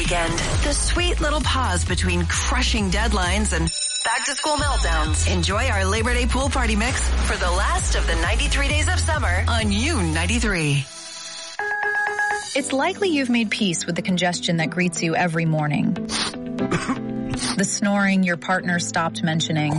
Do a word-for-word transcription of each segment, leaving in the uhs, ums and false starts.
weekend. The sweet little pause between crushing deadlines and back-to-school meltdowns. Enjoy our Labor Day pool party mix for the last of the ninety-three days of summer on U ninety-three. It's likely you've made peace with the congestion that greets you every morning. The snoring your partner stopped mentioning.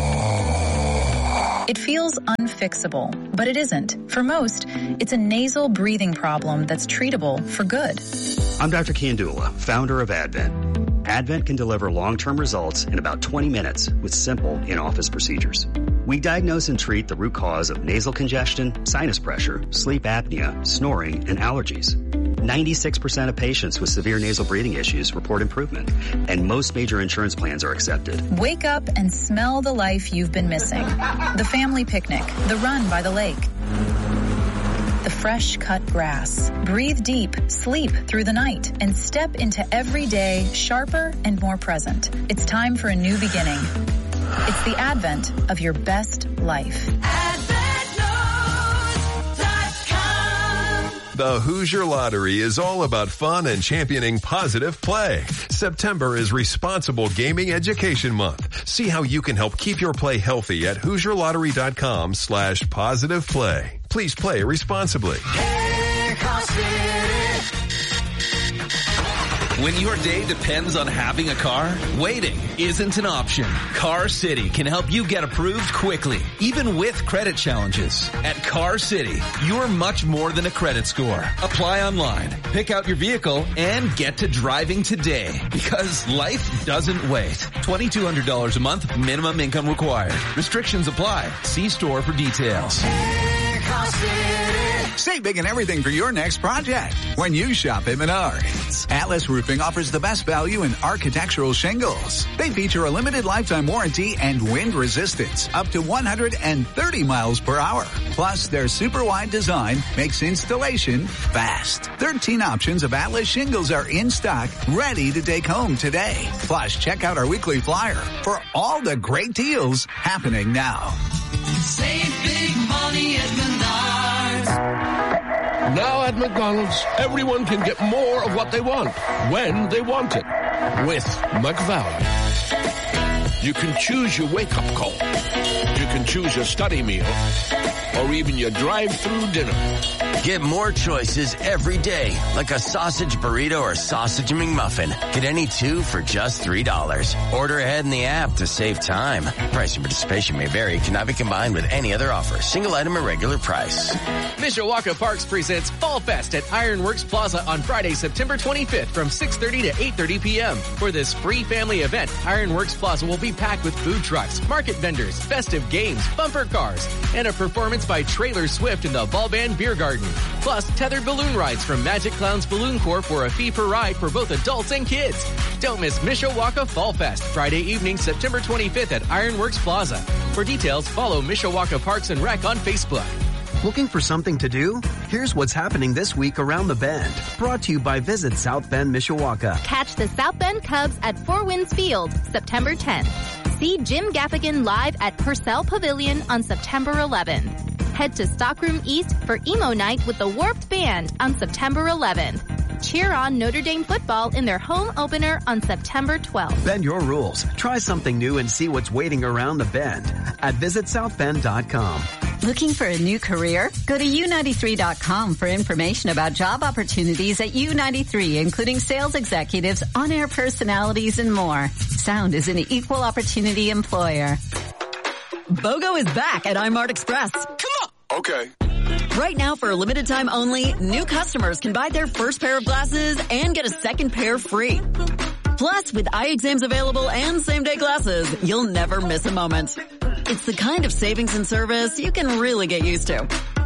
It feels unfixable, but it isn't. For most, it's a nasal breathing problem that's treatable for good. I'm Doctor Kiandula, founder of Advent. Advent can deliver long-term results in about twenty minutes with simple in-office procedures. We diagnose and treat the root cause of nasal congestion, sinus pressure, sleep apnea, snoring, and allergies. ninety-six percent of patients with severe nasal breathing issues report improvement, and most major insurance plans are accepted. Wake up and smell the life you've been missing. The family picnic, the run by the lake, the fresh cut grass. Breathe deep, sleep through the night, and step into every day sharper and more present. It's time for a new beginning. It's the advent of your best life. The Hoosier Lottery is all about fun and championing positive play. September is Responsible Gaming Education Month. See how you can help keep your play healthy at HoosierLottery.com slash positive play. Please play responsibly. When your day depends on having a car, waiting isn't an option. Car City can help you get approved quickly, even with credit challenges. At Car City, you're much more than a credit score. Apply online, pick out your vehicle, and get to driving today. Because life doesn't wait. twenty-two hundred dollars a month, minimum income required. Restrictions apply. See store for details. Car City. Save big and everything for your next project when you shop at Menards. Atlas Roofing offers the best value in architectural shingles. They feature a limited lifetime warranty and wind resistance up to one hundred thirty miles per hour. Plus, their super wide design makes installation fast. thirteen options of Atlas shingles are in stock, ready to take home today. Plus, check out our weekly flyer for all the great deals happening now. Save big money at Menards. Now at McDonald's, everyone can get more of what they want, when they want it, with McValue. You can choose your wake-up call. You can choose your study meal, or even your drive-through dinner. Get more choices every day, like a sausage burrito or sausage McMuffin. Get any two for just three dollars. Order ahead in the app to save time. Price and participation may vary. Cannot be combined with any other offer. Single item at regular price. Mishawaka Parks presents Fall Fest at Ironworks Plaza on Friday, September twenty-fifth from six thirty to eight thirty p.m. For this free family event, Ironworks Plaza will be packed with food trucks, market vendors, festive games, bumper cars, and a performance by Trailer Swift in the Volban Beer Garden. Plus, tethered balloon rides from Magic Clowns Balloon Corp for a fee per ride for both adults and kids. Don't miss Mishawaka Fall Fest, Friday evening, September twenty-fifth at Ironworks Plaza. For details, follow Mishawaka Parks and Rec on Facebook. Looking for something to do? Here's what's happening this week around the Bend. Brought to you by Visit South Bend, Mishawaka. Catch the South Bend Cubs at Four Winds Field, September tenth. See Jim Gaffigan live at Purcell Pavilion on September eleventh. Head to Stockroom East for Emo Night with the Warped Band on September eleventh. Cheer on Notre Dame football in their home opener on September twelfth. Bend your rules. Try something new and see what's waiting around the Bend at visit south bend dot com. Looking for a new career? Go to U ninety-three dot com for information about job opportunities at U ninety-three, including sales executives, on-air personalities, and more. Sound is an equal opportunity employer. BOGO is back at iMart Express. Come on. Okay. Right now, for a limited time only, new customers can buy their first pair of glasses and get a second pair free. Plus, with eye exams available and same-day glasses, you'll never miss a moment. It's the kind of savings and service you can really get used to.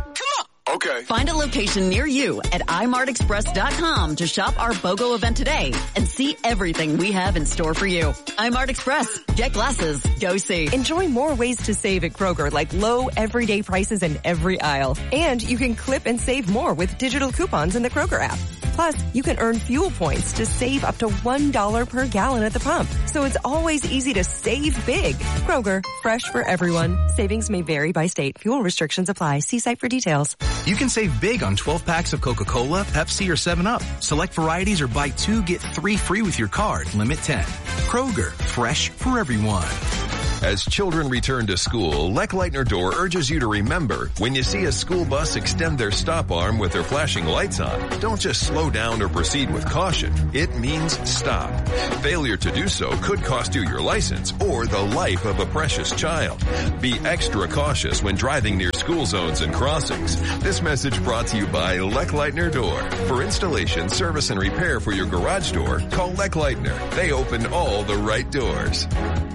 Okay. Find a location near you at i mart express dot com to shop our BOGO event today and see everything we have in store for you. iMart Express. Get glasses. Go see. Enjoy more ways to save at Kroger, like low everyday prices in every aisle. And you can clip and save more with digital coupons in the Kroger app. Plus, you can earn fuel points to save up to one dollar per gallon at the pump. So it's always easy to save big. Kroger, fresh for everyone. Savings may vary by state. Fuel restrictions apply. See site for details. You can save big on twelve packs of Coca-Cola, Pepsi, or seven up. Select varieties or buy two, get three free with your card. Limit ten. Kroger, fresh for everyone. As children return to school, Leck-Leitner Door urges you to remember, when you see a school bus extend their stop arm with their flashing lights on, don't just slow down or proceed with caution. It means stop. Failure to do so could cost you your license or the life of a precious child. Be extra cautious when driving near school zones and crossings. This message brought to you by Leck-Leitner Door. For installation, service, and repair for your garage door, call Leck-Leitner. They open all the right doors.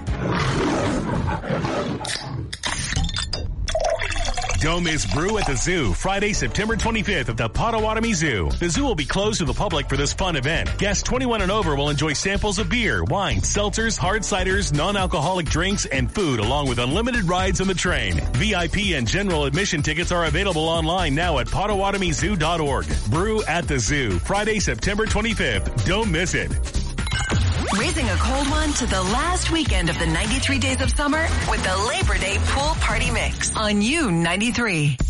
Don't miss Brew at the Zoo, Friday, September twenty-fifth at the Potawatomi Zoo. The zoo will be closed to the public for this fun event. Guests twenty-one and over will enjoy samples of beer, wine, seltzers, hard ciders, non-alcoholic drinks, and food, along with unlimited rides on the train. V I P and general admission tickets are available online now at potawatomi zoo dot org. Brew at the Zoo, Friday, September twenty-fifth. Don't miss it. Raising a cold one to the last weekend of the ninety-three days of summer with the Labor Day Pool Party Mix on U ninety-three.